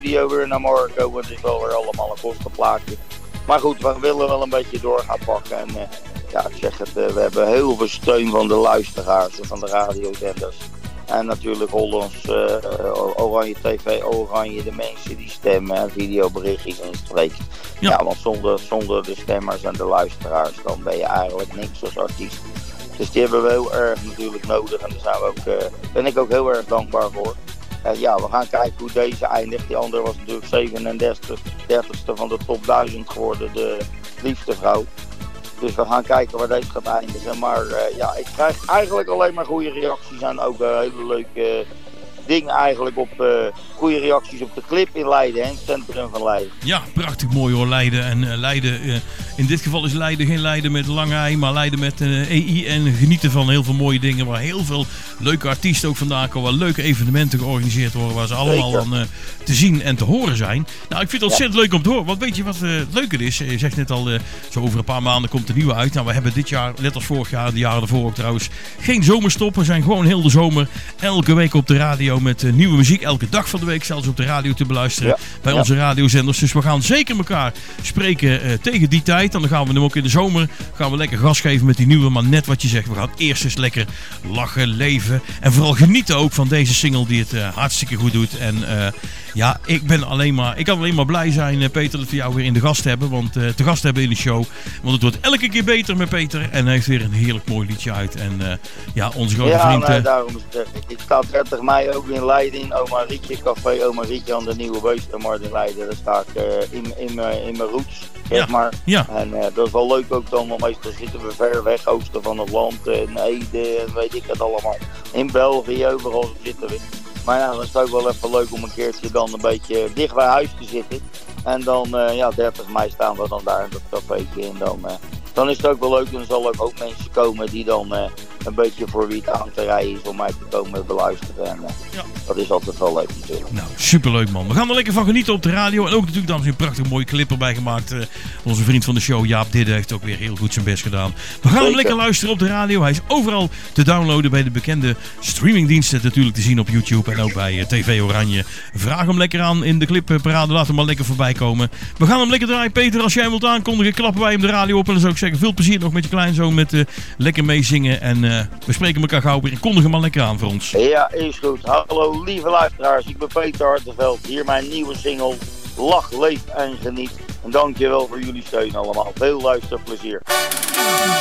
studio weer naar Marco. Het is wel weer allemaal een kostenplaatje. Maar goed, we willen wel een beetje door gaan pakken. En ja, ik zeg het, we hebben heel veel steun van de luisteraars en van de radiozenders. En natuurlijk Hollands, Oranje TV, Oranje, de mensen die stemmen en videoberichtjes inspreken. Ja, want zonder de stemmers en de luisteraars, dan ben je eigenlijk niks als artiest. Dus die hebben we heel erg natuurlijk nodig en daar zijn we ook, ben ik ook heel erg dankbaar voor. Ja, we gaan kijken hoe deze eindigt. Die andere was natuurlijk 37e van de top 1000 geworden, de liefste vrouw. Dus we gaan kijken waar deze gaat eindigen. Maar ja, ik krijg eigenlijk alleen maar goede reacties en ook hele leuke dingen eigenlijk op goede reacties op de clip in Leiden, het centrum van Leiden. Ja, prachtig mooi hoor, Leiden. En Leiden, in dit geval is Leiden geen Leiden met lange ei, maar Leiden met EI. En genieten van heel veel mooie dingen waar heel veel leuke artiesten ook vandaan komen. Waar leuke evenementen georganiseerd worden, waar ze allemaal aan te zien en te horen zijn. Nou, ik vind het ontzettend leuk om te horen. Want weet je wat leuker is? Je zegt net al, zo over een paar maanden komt de nieuwe uit. Nou, we hebben dit jaar, net als vorig jaar, de jaren ervoor ook trouwens, geen zomerstop. We zijn gewoon heel de zomer elke week op de radio met nieuwe muziek. Elke dag van de week zelfs op de radio te beluisteren bij onze radiozenders. Dus we gaan zeker elkaar spreken tegen die tijd. En dan gaan we hem ook in de zomer gaan we lekker gas geven met die nieuwe. Maar net wat je zegt, we gaan eerst eens lekker lachen, leven. En vooral genieten ook van deze single die het hartstikke goed doet. En ja, ik kan alleen maar blij zijn, Peter, dat we jou weer in de gast hebben. Want te gast hebben in de show. Want het wordt elke keer beter met Peter. En hij heeft weer een heerlijk mooi liedje uit. En ja, onze grote vriend... Ja, daarom is het. Ik sta 30 mei ook in Leiden in Oma Rietje Café. Oma Rietje aan de Nieuwe Beestenmarkt in Leiden. Daar sta ik in mijn roots, zeg maar. Ja. En dat is wel leuk ook dan. Want meestal zitten we ver weg, oosten van het land. En Ede en weet ik het allemaal. In België, overal zitten we. Maar ja, dan is het ook wel even leuk om een keertje dan een beetje dicht bij huis te zitten. En dan, 30 mei staan we dan daar in dat cafeetje. En dan is het ook wel leuk. En er zal ook mensen komen die dan een beetje voor wie het aan te rijden is om mij te komen beluisteren. En dat is altijd wel leuk natuurlijk. Nou, superleuk man. We gaan er lekker van genieten op de radio. En ook natuurlijk dan een prachtig mooie clip erbij gemaakt. Onze vriend van de show, Jaap Didde, heeft ook weer heel goed zijn best gedaan. We gaan hem lekker luisteren op de radio. Hij is overal te downloaden bij de bekende streamingdiensten. Natuurlijk te zien op YouTube en ook bij TV Oranje. Vraag hem lekker aan in de clipparade. Laat hem maar lekker voorbij komen. We gaan hem lekker draaien. Peter, als jij hem wilt aankondigen, klappen wij hem de radio op. En dan zou ik zeggen, veel plezier nog met je kleinzoon met lekker meezingen. En we spreken elkaar gauw weer. Kondig hem maar lekker aan voor ons. Ja, is goed. Hallo lieve luisteraars. Ik ben Peter Hartenveld. Hier mijn nieuwe single. Lach, leef en geniet. En dankjewel voor jullie steun allemaal. Veel luisterplezier.